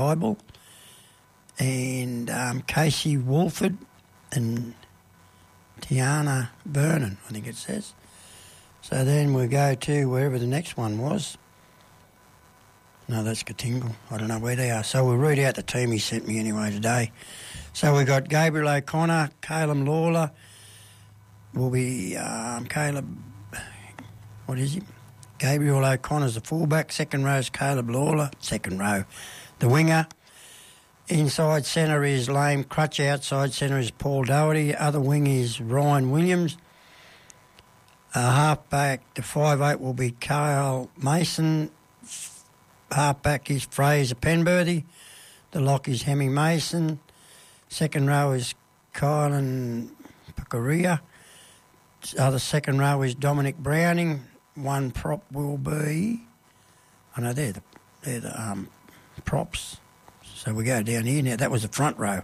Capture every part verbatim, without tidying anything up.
Bible, and um, Casey Wolford and Tiana Vernon, I think it says. So then we go to wherever the next one was. No, that's Katingle. I don't know where they are. So we'll read out the team he sent me anyway today. So we've got Gabriel O'Connor, Caleb Lawler, will be um, Caleb, what is he? Gabriel O'Connor's the fullback, second row is Caleb Lawler, second row, the winger. Inside centre is Lame Crutch, outside centre is Paul Doherty, other wing is Ryan Williams. Uh, halfback, the five eight will be Kyle Mason. Halfback is Fraser Penberthy. The lock is Hemi Mason. Second row is Kylan Pakaria. Other second row is Dominic Browning. One prop will be... I know they're the, they're the um, props. So we go down here now. That was the front row.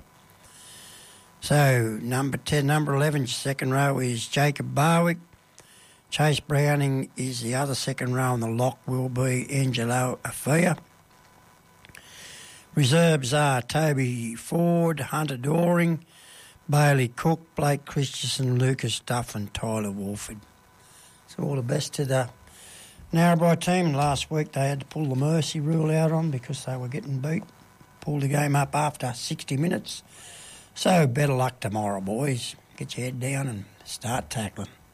So number ten, number eleven, second row is Jacob Barwick. Chase Browning is the other second row, and the lock will be Angelo Afia. Reserves are Toby Ford, Hunter Doring, Bailey Cook, Blake Christensen, Lucas Duff and Tyler Wolford. So all the best to the Narrabri team. Last week they had to pull the mercy rule out on because they were getting beat. Pulled the game up after sixty minutes. So better luck tomorrow, boys. Get your head down and start tackling.